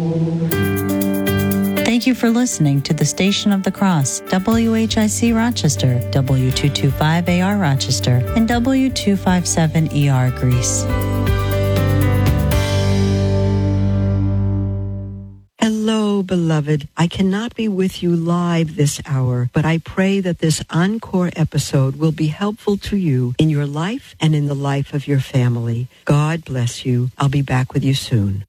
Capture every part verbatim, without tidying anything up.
Thank you for listening to the Station of the Cross, W H I C Rochester, W two twenty-five A R Rochester, and W two fifty-seven E R Greece. Hello, beloved. I cannot be with you live this hour, but I pray that this encore episode will be helpful to you in your life and in the life of your family. God bless you. I'll be back with you soon.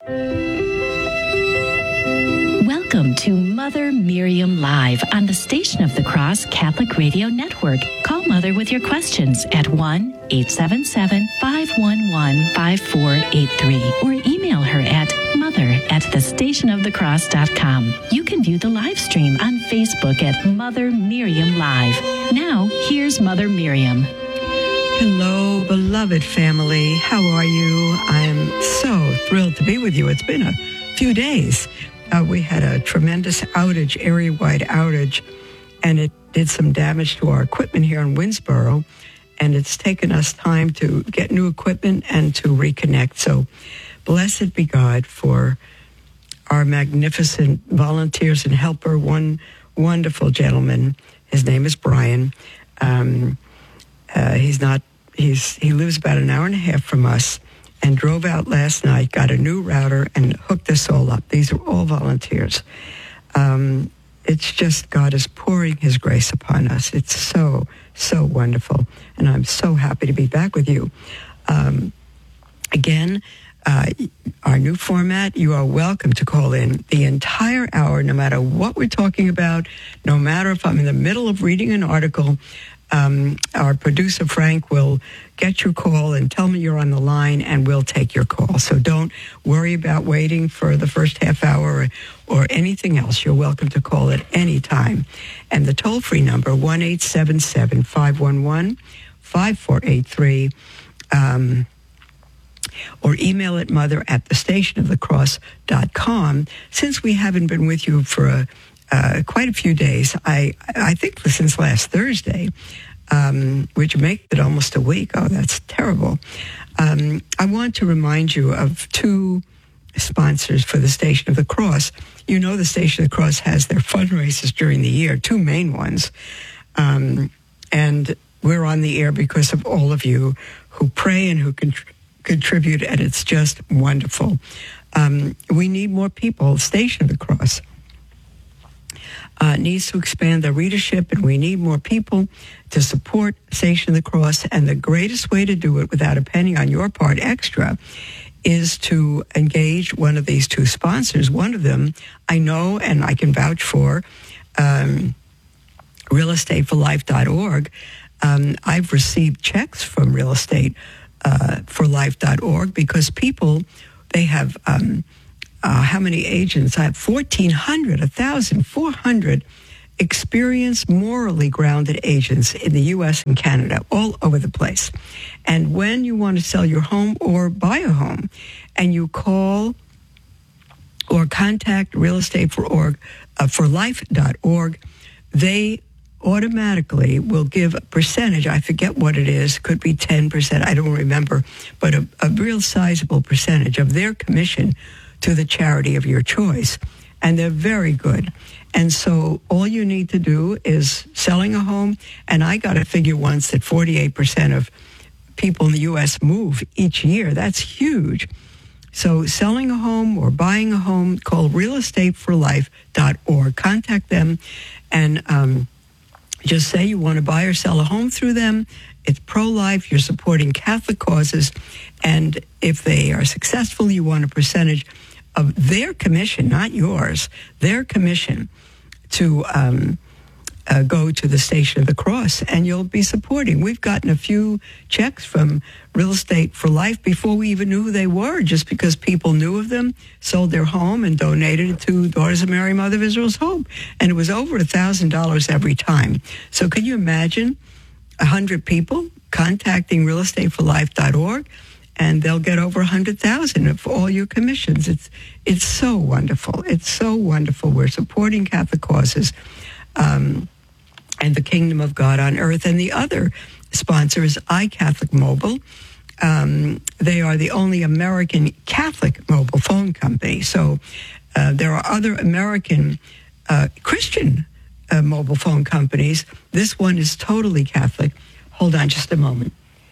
Welcome to Mother Miriam Live on the Station of the Cross Catholic Radio Network. Call Mother with your questions at one eight seven seven, five one one, five four eight three or email her at mother at the station of the cross dot com. You can view the live stream on Facebook at Mother Miriam Live. Now, here's Mother Miriam. Hello, beloved family. How are you? I'm so thrilled to be with you. It's been a few days. Uh, we had a tremendous outage, area-wide outage, and it did some damage to our equipment here in Winsboro, and it's taken us time to get new equipment and to reconnect. So blessed be God for our magnificent volunteers and helper, one wonderful gentleman. His name is Brian. Um, uh, he's not, he's he lives about an hour and a half from us, and drove out last night, got a new router, and hooked us all up. These are all volunteers. Um, it's just God is pouring his grace upon us. It's so, so wonderful. And I'm so happy to be back with you. Um, again, uh, our new format, you are welcome to call in the entire hour, no matter what we're talking about, no matter if I'm in the middle of reading an article. Um, our producer, Frank, will get your call and tell me you're on the line, and we'll take your call. So don't worry about waiting for the first half hour or, or anything else. You're welcome to call at any time. And the toll-free number, one eight seven seven, five one one, five four eight three, um, or email it mother at the station of the cross dot com. Since we haven't been with you for a Uh, quite a few days. I I think since last Thursday, um, which makes it almost a week. Oh, that's terrible. Um, I want to remind you of two sponsors for the Station of the Cross. You know the Station of the Cross has their fundraisers during the year, two main ones. Um, and we're on the air because of all of you who pray and who contr- contribute, and it's just wonderful. Um, we need more people. Station of the Cross Uh, needs to expand their readership, and we need more people to support Station of the Cross. And the greatest way to do it without a penny on your part extra is to engage one of these two sponsors. One of them I know and I can vouch for, um, real estate for life dot org. Um, I've received checks from real estate for life dot org because people, they have... Um, Uh, how many agents? I have fourteen hundred, one thousand four hundred experienced, morally grounded agents in the U S and Canada, all over the place. And when you want to sell your home or buy a home, and you call or contact real estate for org, uh, for life dot org, they automatically will give a percentage. I forget what it is. Could be ten percent. I don't remember. But a, a real sizable percentage of their commission to the charity of your choice. And they're very good. And so all you need to do is selling a home. And I got a figure once that forty-eight percent of people in the U S move each year. That's huge. So selling a home or buying a home, call real estate for life dot org. Contact them and um, just say you want to buy or sell a home through them. It's pro-life. You're supporting Catholic causes. And if they are successful, you want a percentage of their commission, not yours, their commission to um, uh, go to the Station of the Cross, and you'll be supporting. We've gotten a few checks from Real Estate for Life before we even knew who they were, just because people knew of them, sold their home, and donated it to Daughters of Mary, Mother of Israel's Home. And it was over one thousand dollars every time. So could you imagine one hundred people contacting real estate for life dot org, and they'll get over one hundred thousand dollars of all your commissions. It's it's so wonderful. It's so wonderful. We're supporting Catholic causes um, and the kingdom of God on earth. And the other sponsor is iCatholic Mobile. Um, they are the only American Catholic mobile phone company. So Uh, there are other American uh, Christian uh, mobile phone companies. This one is totally Catholic. Hold on just a moment.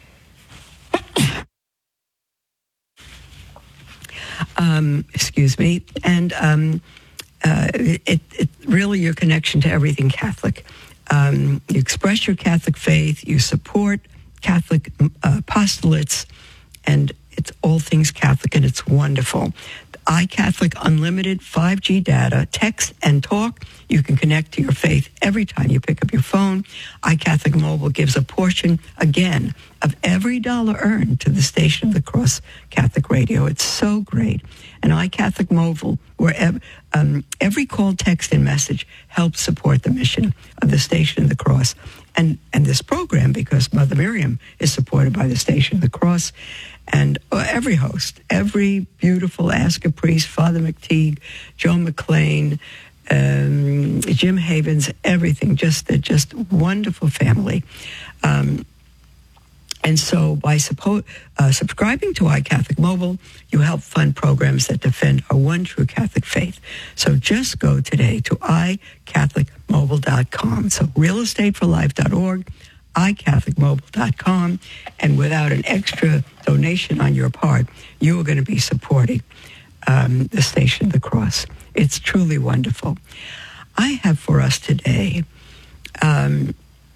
Um, excuse me. And um, uh, it, it really your connection to everything Catholic. Um, you express your Catholic faith. You support Catholic uh, apostolates, and it's all things Catholic, and it's wonderful. iCatholic Unlimited five G data, text and talk. You can connect to your faith every time you pick up your phone. iCatholic Mobile gives a portion, again, of every dollar earned to the Station of the Cross Catholic Radio. It's so great. And iCatholic Mobile, where um, every call, text, and message helps support the mission of the Station of the Cross. And, and this program, because Mother Miriam is supported by the Station of the Cross, and every host, every beautiful Ask a Priest, Father McTeague, Joe McLean, um, Jim Havens, everything, just a just wonderful family. Um, and so by suppo- uh, subscribing to iCatholic Mobile, you help fund programs that defend our one true Catholic faith. So just go today to i catholic mobile dot com. So real estate for life dot org, i catholic mobile dot com, and without an extra donation on your part, you are going to be supporting um, the Station of the Cross. It's truly wonderful. I have for us today, um,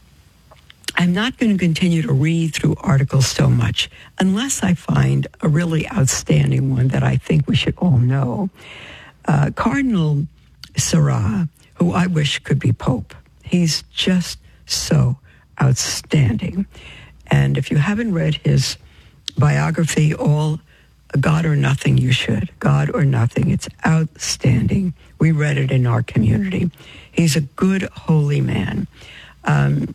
I'm not going to continue to read through articles so much unless I find a really outstanding one that I think we should all know. Uh, Cardinal Sarah, who I wish could be Pope. He's just so outstanding. And if you haven't read his biography, All God or Nothing, you should. God or Nothing. It's outstanding. We read it in our community. He's a good, holy man. Um,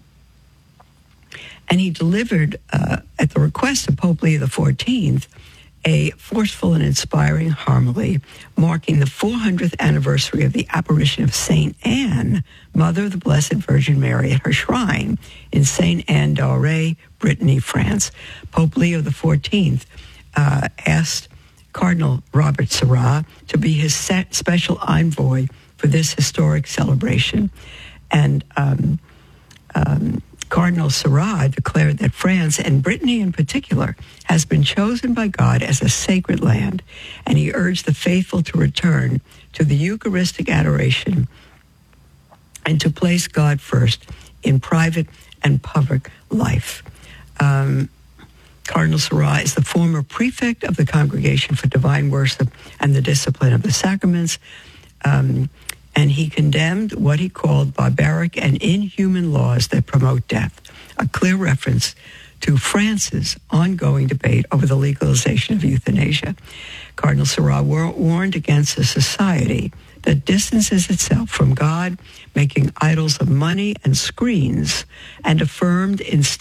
and he delivered, uh, at the request of Pope Leo the fourteenth, a forceful and inspiring homily marking the four hundredth anniversary of the apparition of Saint Anne, Mother of the Blessed Virgin Mary, at her shrine in Saint Anne d'Auray, Brittany, France. Pope Leo the fourteenth uh, asked Cardinal Robert Sarah to be his set special envoy for this historic celebration. And um, um, Cardinal Sarah declared that France, and Brittany in particular, has been chosen by God as a sacred land, and he urged the faithful to return to the Eucharistic adoration and to place God first in private and public life. Um, Cardinal Sarah is the former prefect of the Congregation for Divine Worship and the Discipline of the Sacraments, um, and he condemned what he called barbaric and inhuman laws that promote death, a clear reference to France's ongoing debate over the legalization of euthanasia. Cardinal Sarah war- warned against a society that distances itself from God, making idols of money and screens, and affirmed instead